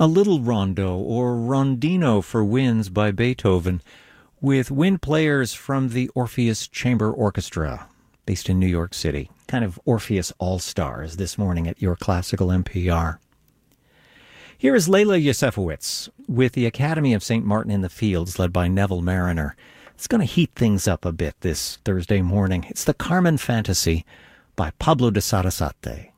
a little rondo or rondino for winds by Beethoven, with wind players from the Orpheus Chamber Orchestra, based in New York City. Kind of Orpheus All-Stars this morning at your Classical NPR. Here is Leila Yosefowitz with the Academy of St. Martin in the Fields, led by Neville Mariner. It's going to heat things up a bit this Thursday morning. It's the Carmen Fantasy by Pablo de Sarasate.